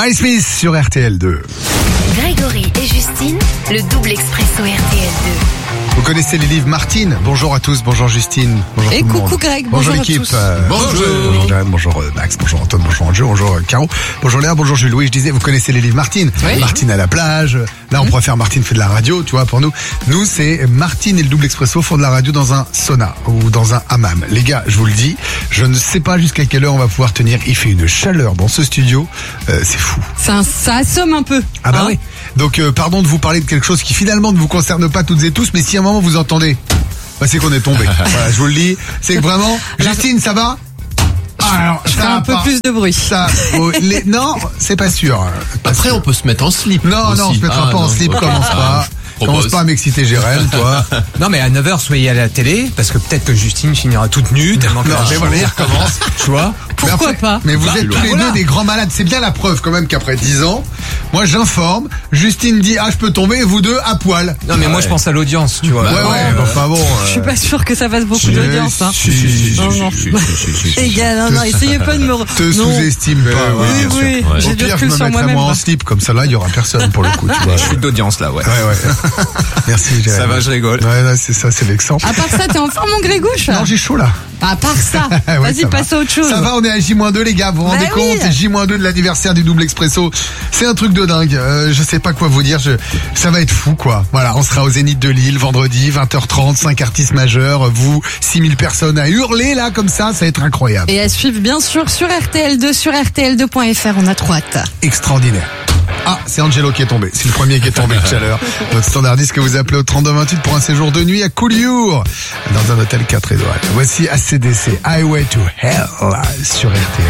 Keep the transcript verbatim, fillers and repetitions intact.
Miles Smith sur R T L deux. Grégory et Justine, le double expresso R T L deux. Vous connaissez les livres Martine. Bonjour à tous, bonjour Justine. Bonjour Et tout le coucou monde. Greg, bonjour, bonjour à l'équipe. tous. Euh, Bonjour. Bonjour Jeanne, bonjour euh, Max, bonjour Antoine, bonjour Angelo, bonjour euh, Caro, bonjour Léa, bonjour Jules. Oui, je disais, vous connaissez les livres Martine. Oui. Martine à la plage. Là, on pourrait faire Martine fait de la radio, tu vois, pour nous. Nous, c'est Martine et le double expresso font de la radio dans un sauna ou dans un hammam. Les gars, je vous le dis, je ne sais pas jusqu'à quelle heure on va pouvoir tenir. Il fait une chaleur dans ce studio, euh, c'est fou. Ça, ça assomme un peu. Ah bah hein. oui. Donc euh, pardon de vous parler de quelque chose qui finalement ne vous concerne pas toutes et tous, mais si à un moment vous entendez, bah c'est qu'on est tombé. Voilà, je vous le dis, c'est que vraiment. Justine, ça va? Ah, alors, Je fais ça un peu pas- plus de bruit. Ça, oh, les- non, c'est pas sûr. Pas Après, sûr. on peut se mettre en slip. Non, aussi. non, on se mettra Ah, pas en non, slip, ok. commence pas. Je Commence propose. pas à m'exciter, Jérém, toi. Non mais à neuf heures soyez à la télé parce que peut-être que Justine finira toute nue tellement que Non, la mais journée voilà. recommence, tu vois. Pourquoi Mais après- pas Mais vous Bah, êtes tous les voilà. deux des grands malades. C'est bien la preuve quand même qu'après dix ans, moi j'informe, Justine dit ah je peux tomber et vous deux à poil. Non mais Ah moi ouais. je pense à l'audience, tu vois. Ouais, ouais, Euh, bah, enfin bon. Je suis euh, pas sûre que ça fasse beaucoup si, d'audience. Hein. si, si, si, si, Non, non. Si, si, si, si, si. Les gars, non, non, essayez pas de me... re- Te non. sous-estime pas. Ouais, ouais, Oui, bien sûr. oui, Ouais. j'ai Au du pire, je recul me sur mettrais moi-même. moi en slip, comme ça là, il y aura personne pour le coup, tu vois. Je suis d'audience là, ouais. Ouais, ouais. Merci, Jérém. Ça va, je rigole. Ouais, là, c'est ça, c'est vexant. À part ça, t'es en forme, mon Grégouche? Non, j'ai chaud là. À part ça, Ouais, vas-y, ça va. passe à autre chose. Ça va, on est à J moins deux les gars, vous vous Bah rendez oui. compte? J moins deux de l'anniversaire du double expresso. C'est un truc de dingue. Euh, je sais pas quoi vous dire, je... ça va être fou quoi. Voilà, on sera au Zénith de Lille vendredi, vingt heures trente, cinq artistes majeurs, vous, six mille personnes à hurler là comme ça, ça va être incroyable. Et à suivre, bien sûr, sur R T L deux, sur R T L deux point F R, on a trop hâte. Extraordinaire. Ah, c'est Angelo qui est tombé. C'est le premier qui est tombé tout à l'heure. Notre standardiste que vous appelez au trente-deux vingt-huit pour un séjour de nuit à Collioure, dans un hôtel quatre étoiles. Voici A C D C, Highway to Hell, sur R T L.